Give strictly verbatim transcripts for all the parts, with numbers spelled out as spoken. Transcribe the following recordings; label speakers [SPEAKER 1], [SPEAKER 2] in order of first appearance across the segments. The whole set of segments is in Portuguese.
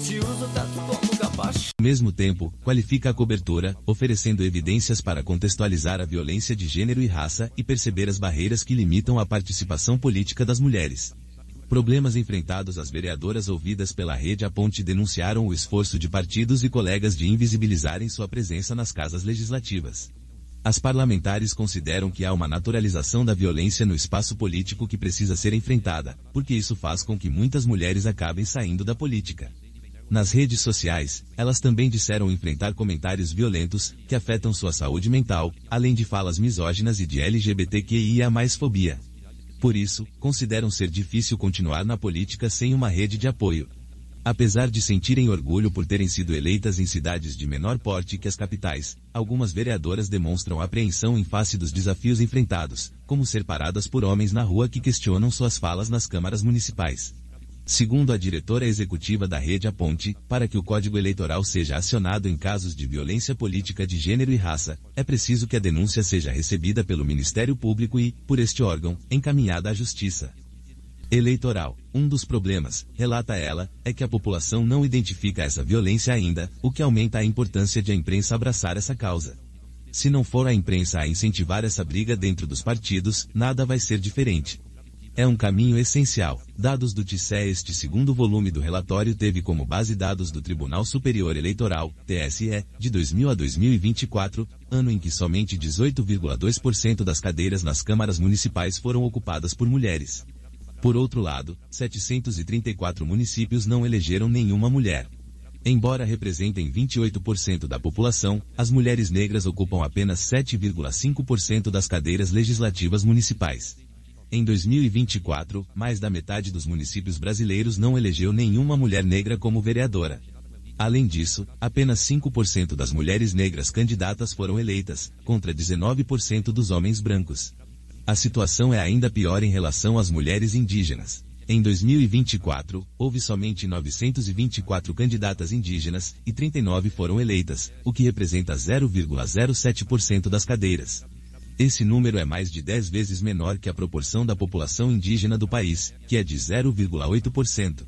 [SPEAKER 1] te uso tanto como capacho.
[SPEAKER 2] Ao mesmo tempo, qualifica a cobertura, oferecendo evidências para contextualizar a violência de gênero e raça e perceber as barreiras que limitam a participação política das mulheres. Problemas enfrentados. As vereadoras ouvidas pela Rede A Ponte denunciaram o esforço de partidos e colegas de invisibilizarem sua presença nas casas legislativas. As parlamentares consideram que há uma naturalização da violência no espaço político que precisa ser enfrentada, porque isso faz com que muitas mulheres acabem saindo da política. Nas redes sociais, elas também disseram enfrentar comentários violentos, que afetam sua saúde mental, além de falas misóginas e de L G B T Q I A mais fobia. Por isso, consideram ser difícil continuar na política sem uma rede de apoio. Apesar de sentirem orgulho por terem sido eleitas em cidades de menor porte que as capitais, algumas vereadoras demonstram apreensão em face dos desafios enfrentados, como ser paradas por homens na rua que questionam suas falas nas câmaras municipais. Segundo a diretora executiva da Rede A Ponte, para que o Código Eleitoral seja acionado em casos de violência política de gênero e raça, é preciso que a denúncia seja recebida pelo Ministério Público e, por este órgão, encaminhada à Justiça Eleitoral. Um dos problemas, relata ela, é que a população não identifica essa violência ainda, o que aumenta a importância de a imprensa abraçar essa causa. Se não for a imprensa a incentivar essa briga dentro dos partidos, nada vai ser diferente. É um caminho essencial. Dados do T C E. Este segundo volume do relatório teve como base dados do Tribunal Superior Eleitoral, T S E, de dois mil a dois mil e vinte e quatro, ano em que somente dezoito vírgula dois por cento das cadeiras nas câmaras municipais foram ocupadas por mulheres. Por outro lado, setecentos e trinta e quatro municípios não elegeram nenhuma mulher. Embora representem vinte e oito por cento da população, as mulheres negras ocupam apenas sete vírgula cinco por cento das cadeiras legislativas municipais. Em dois mil e vinte e quatro, mais da metade dos municípios brasileiros não elegeu nenhuma mulher negra como vereadora. Além disso, apenas cinco por cento das mulheres negras candidatas foram eleitas, contra dezenove por cento dos homens brancos. A situação é ainda pior em relação às mulheres indígenas. Em dois mil e vinte e quatro, houve somente novecentas e vinte e quatro candidatas indígenas, e trinta e nove foram eleitas, o que representa zero vírgula zero sete por cento das cadeiras. Esse número é mais de dez vezes menor que a proporção da população indígena do país, que é de zero vírgula oito por cento.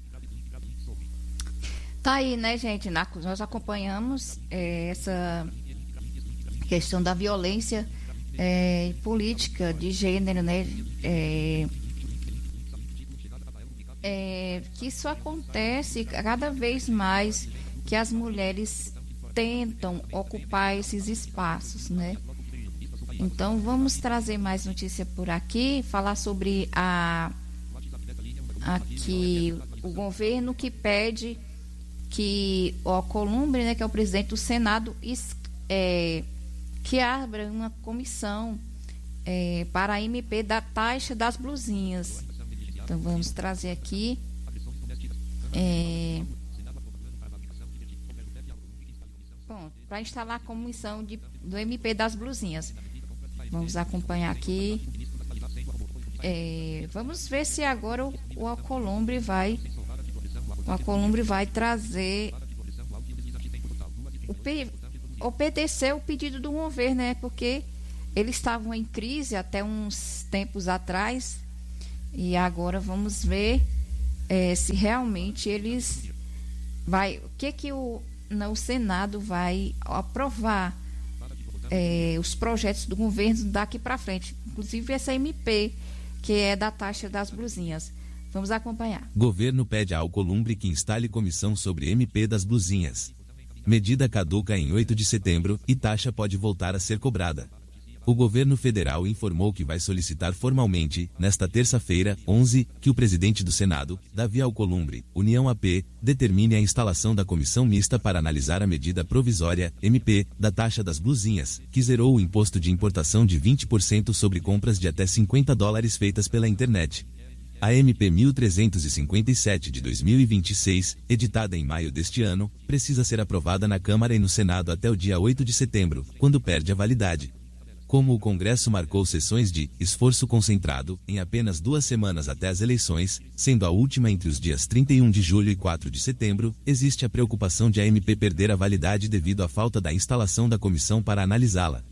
[SPEAKER 3] Tá aí, né, gente? Nós acompanhamos é, essa questão da violência é, política de gênero, né? É, é, que isso acontece cada vez mais, que as mulheres tentam ocupar esses espaços, né? Então, vamos trazer mais notícia por aqui, falar sobre a aqui o governo que pede que o Alcolumbre, né, que é o presidente do Senado, é, que abra uma comissão é, para a M P da taxa das blusinhas. Então, vamos trazer aqui é, para instalar a comissão de, do M P das blusinhas. Vamos acompanhar aqui. É, vamos ver se agora o, o Alcolumbre vai o Alcolumbre vai trazer o P, obedecer o pedido do governo, né? Porque eles estavam em crise até uns tempos atrás, e agora vamos ver é, se realmente eles vai o que que o, não, o Senado vai aprovar. É, os projetos do governo daqui para frente, inclusive essa M P, que é da taxa das blusinhas. Vamos acompanhar.
[SPEAKER 2] Governo pede a Alcolumbre que instale comissão sobre M P das blusinhas. Medida caduca em oito de setembro e taxa pode voltar a ser cobrada. O governo federal informou que vai solicitar formalmente, nesta terça-feira, onze, que o presidente do Senado, Davi Alcolumbre, União A P, determine a instalação da comissão mista para analisar a medida provisória, M P, da taxa das blusinhas, que zerou o imposto de importação de vinte por cento sobre compras de até cinquenta dólares feitas pela internet. A M P mil trezentos e cinquenta e sete de dois mil e vinte e seis, editada em maio deste ano, precisa ser aprovada na Câmara e no Senado até o dia oito de setembro, quando perde a validade. Como o Congresso marcou sessões de esforço concentrado em apenas duas semanas até as eleições, sendo a última entre os dias trinta e um de julho e quatro de setembro, existe a preocupação de a M P perder a validade devido à falta da instalação da comissão para analisá-la.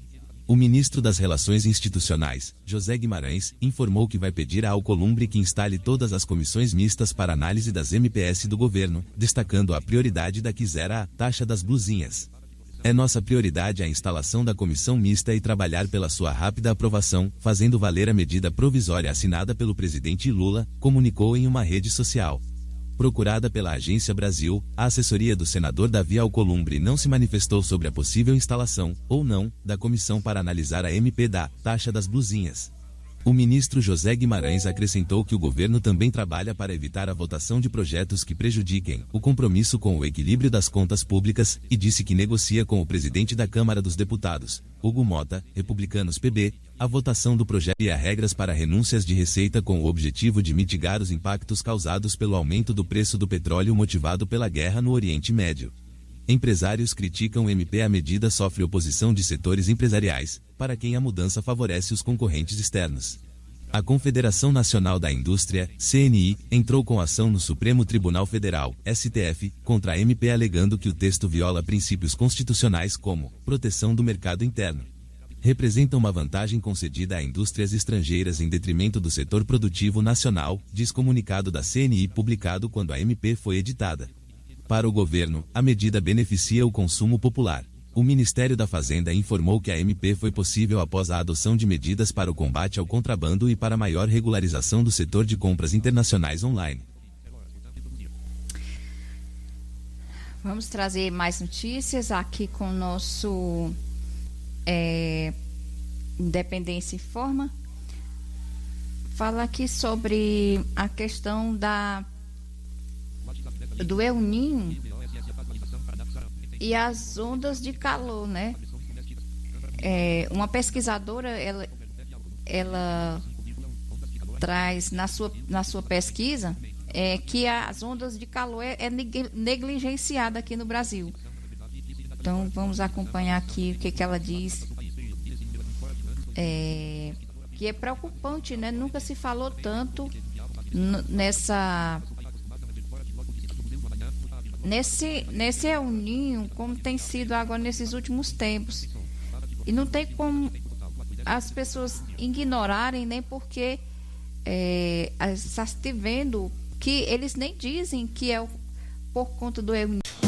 [SPEAKER 2] O ministro das Relações Institucionais, José Guimarães, informou que vai pedir à Alcolumbre que instale todas as comissões mistas para análise das M P S do governo, destacando a prioridade da que zera a taxa das blusinhas. É nossa prioridade a instalação da comissão mista e trabalhar pela sua rápida aprovação, fazendo valer a medida provisória assinada pelo presidente Lula, comunicou em uma rede social. Procurada pela Agência Brasil, a assessoria do senador Davi Alcolumbre não se manifestou sobre a possível instalação, ou não, da comissão para analisar a M P da taxa das blusinhas. O ministro José Guimarães acrescentou que o governo também trabalha para evitar a votação de projetos que prejudiquem o compromisso com o equilíbrio das contas públicas e disse que negocia com o presidente da Câmara dos Deputados, Hugo Mota, Republicanos P B, a votação do projeto e a regras para renúncias de receita com o objetivo de mitigar os impactos causados pelo aumento do preço do petróleo motivado pela guerra no Oriente Médio. Empresários criticam o M P. A medida sofre oposição de setores empresariais, para quem a mudança favorece os concorrentes externos. A Confederação Nacional da Indústria, C N I, entrou com ação no Supremo Tribunal Federal, S T F, contra a M P alegando que o texto viola princípios constitucionais como proteção do mercado interno. Representa uma vantagem concedida a indústrias estrangeiras em detrimento do setor produtivo nacional, diz comunicado da C N I publicado quando a M P foi editada. Para o governo, a medida beneficia o consumo popular. O Ministério da Fazenda informou que a M P foi possível após a adoção de medidas para o combate ao contrabando e para maior regularização do setor de compras internacionais online.
[SPEAKER 3] Vamos trazer mais notícias aqui com o nosso é, Independência Informa. Fala aqui sobre a questão da do El Niño e as ondas de calor, né? É, uma pesquisadora, ela, ela traz na sua, na sua pesquisa é, que as ondas de calor é, é negligenciada aqui no Brasil. Então, vamos acompanhar aqui o que, que ela diz. É, que é preocupante, né? Nunca se falou tanto nessa... Nesse, nesse El Niño, como tem sido agora nesses últimos tempos. E não tem como as pessoas ignorarem, nem porque é, está se vendo que eles nem dizem que é por conta do El Niño.